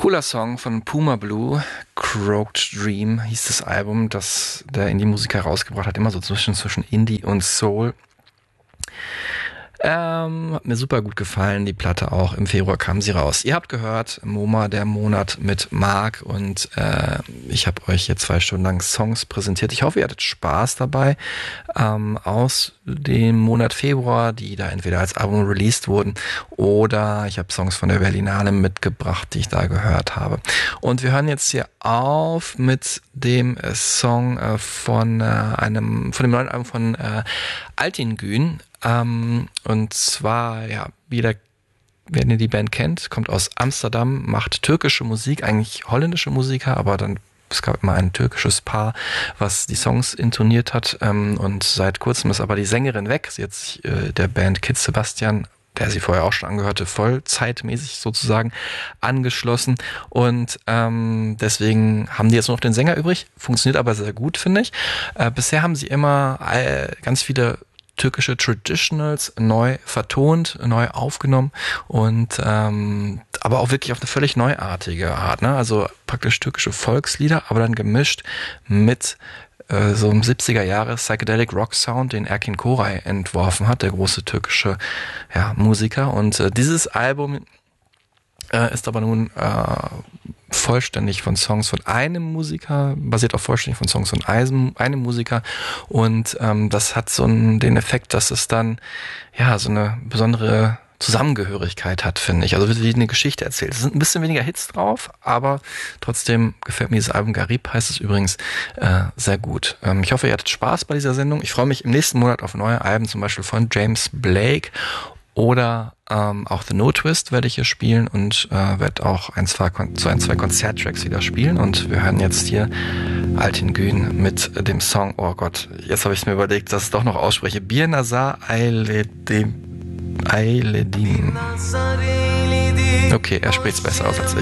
Cooler Song von Puma Blue, Croaked Dream hieß das Album, das der Indie-Musiker rausgebracht hat, immer so zwischen Indie und Soul. Hat mir super gut gefallen, die Platte auch. Im Februar kam sie raus. Ihr habt gehört, MoMA, der Monat mit Marc, und ich habe euch jetzt 2 Stunden lang Songs präsentiert. Ich hoffe, ihr hattet Spaß dabei. Aus dem Monat Februar, die da entweder als Album released wurden, oder ich habe Songs von der Berlinale mitgebracht, die ich da gehört habe. Und wir hören jetzt hier auf mit dem Song von dem neuen Album von Altin Gün. Und zwar, ja, wenn ihr die Band kennt, kommt aus Amsterdam, macht türkische Musik, eigentlich holländische Musiker, aber dann es gab immer ein türkisches Paar, was die Songs intoniert hat, und seit kurzem ist aber die Sängerin weg. Sie hat sich der Band Kid Sebastian, der sie vorher auch schon angehörte, vollzeitmäßig sozusagen angeschlossen, und deswegen haben die jetzt nur noch den Sänger übrig, funktioniert aber sehr gut, finde ich. Bisher haben sie immer ganz viele türkische Traditionals neu vertont, neu aufgenommen, und aber auch wirklich auf eine völlig neuartige Art, ne? Also praktisch türkische Volkslieder, aber dann gemischt mit so einem 70er Jahre Psychedelic Rock Sound, den Erkin Koray entworfen hat, der große türkische Musiker. Und dieses Album ist aber nun vollständig von Songs von einem Musiker, basiert auch vollständig von Songs von einem Musiker, und das hat so den Effekt, dass es dann ja so eine besondere Zusammengehörigkeit hat, finde ich. Also wird wie eine Geschichte erzählt. Es sind ein bisschen weniger Hits drauf, aber trotzdem gefällt mir dieses Album. Garib heißt es übrigens, sehr gut. Ich hoffe, ihr hattet Spaß bei dieser Sendung. Ich freue mich im nächsten Monat auf neue Alben, zum Beispiel von James Blake, oder auch The No Twist werde ich hier spielen, und werde auch ein, zwei Konzerttracks wieder spielen. Und wir hören jetzt hier Altin Gün mit dem Song, oh Gott, jetzt habe ich mir überlegt, dass ich es doch noch ausspreche, Bir Nazar Eyledim. Okay, er spricht es besser aus als ich.